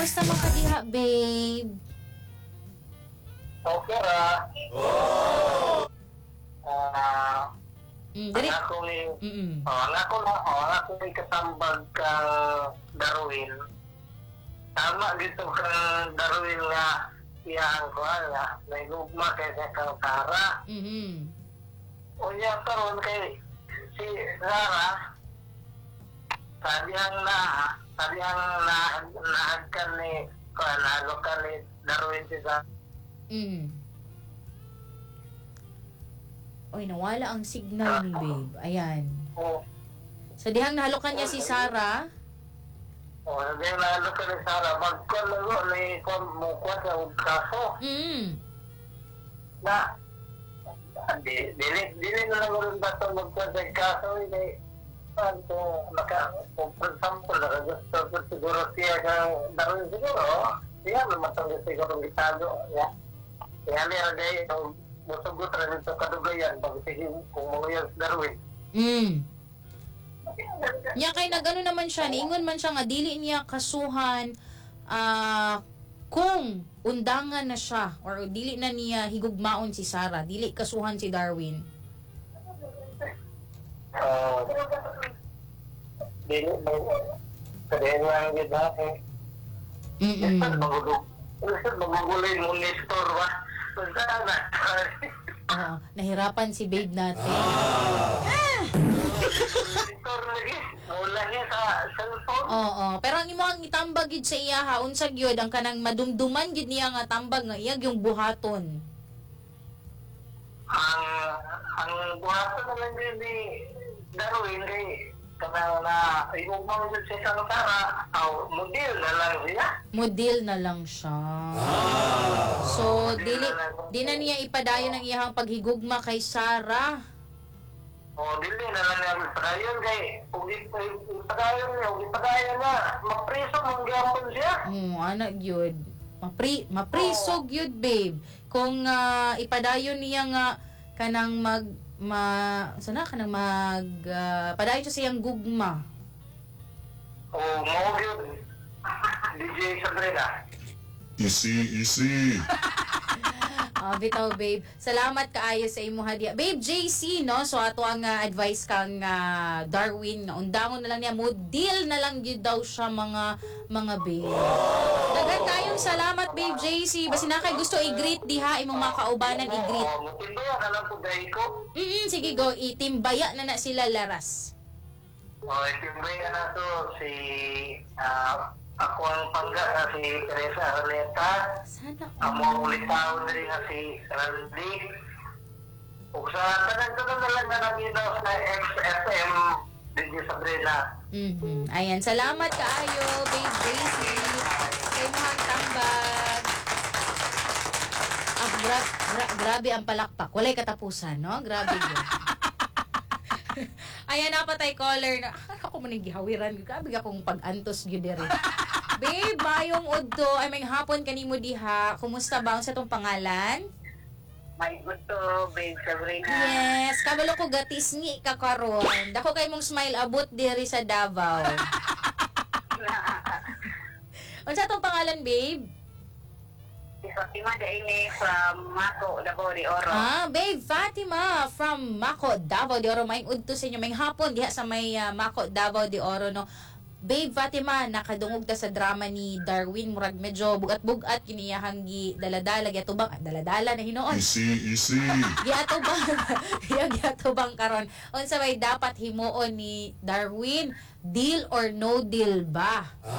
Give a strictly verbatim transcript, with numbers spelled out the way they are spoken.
kumusta man ka diha, babe? Okay ra. Oh! Ah, Mm, ang dali. ako ni, Mm. oh, ang ako na, oh, ang ako ni katambag kang Darwin. Tama dito kang Darwin nga iyang ko nga, may gugma kay sa kang Sara. Mhm. Unya karon kay si Sara, sabi ang na, sabi ang na, nahagkan ni, kung nalo ka ni Darwin si Sara. Mm. Oy, nawala ang signal ni babe. Ayan. Oh, So, dihang nahalokan niya si Sarah. oh, sabi ang nalo ka ni Sara, magkon mo ni kung mukha sa kaso. Mm. Na, di, dili, dili na lang rin ba ito magkon sa kaso, hindi. Ano, maka, kung for example, nakagusto ko siguro siya kang Darwin siguro, siya naman itong siguro gitado. Yeah. Kaya niya rin yung musugot rin ito kadugayan pag sige kung mga yung Darwin. Mm. Nya kay nagano naman siya, niingon man siya nga dili niya kasuhan ah kung undangan na siya or dili na niya higugmaon si Sarah, dili kasuhan si Darwin. Uh, dili, sabihin lang yun na eh. Mm. Basta magulog. Basta magugulay mo ni store ba? Basta na. Oo, nahirapan si babe natin. Store lagi. Mula niya sa cellphone. Oo, pero ang imo ang itambag gid sa iya ha, unsag gyud ang kanang madumduman gid niya nga tambag nga iyag yung buhaton. Ang ang buhaton naman din ni Darwin kay kanang na igugmang dyan siya sa Sara o model na lang siya. Model na lang siya. So, dili di na niya ipadayon ang iyang paghigugma kay Sarah. O dili na lang niya padayon kay kung ipadayon niya, kung ipadayon niya, mapriso mong gapon siya. Hmm, anak gyud. Mapri maprisog gyud, babe. Kung ah, ipadayon niya nga kanang mag ma sana kanang mag ah, padayon siya sa iyang gugma. O mao yun. D J Sabrina. Easy, easy. Ah, bitaw, babe. Salamat kaayo sa imo hadiya. Babe, J C, no? So, ato ang ah, advice kang ah, Darwin, nga undangon na lang niya. Mo, deal na lang yun daw siya, mga, mga babe. Dagan kayong salamat, babe, J C. Basi na kay gusto i-greet diha, imong mga kaubanan i-greet. O mutindo yan na lang po dahil ko. Mm, sige, go. Itimbaya na na sila laras. O itimbay na to si ah, ako ang pangga na si Teresa Arleta. Sana Amo ang ulit tao na rin na si Randy. O sa tanan-tanan na lang na nanginaw sa X F M din si Sabrina. Mhm. Ayan, salamat kaayo, babe, J C. Kay mohang tambag. Ah, gra- gra- grabe ang palakpak. Walay katapusan, no? Grabe yun. Ayan, napatay caller na. Ako mo nang gihawiran. Grabe akong pag-antos yun dere. Babe, mayong udto. Ay, may hapon kanimo diha. Kumusta ba ang sa tong pangalan? May gusto, babe Sabrina. Yes, kabalo ko gatisngi ka karon. Dako kay mong smile abot diri sa Davao. Unsa tong pangalan, babe? Si Fatima Daine from Mako, Davao de Oro. Ah, babe, Fatima from Mako, Davao de Oro. May udto sa inyo. May hapon diha sa may uh, Mako, Davao de Oro, no? Babe, Fatima, nakadungog ta sa drama ni Darwin. Murag medyo bugat-bugat kiniyahang gi daladala. Giatubang, ah, daladala na hinoon. Easy, easy. Giatubang, giatubang karon. Unsa may dapat himuon ni Darwin? Deal or no deal ba?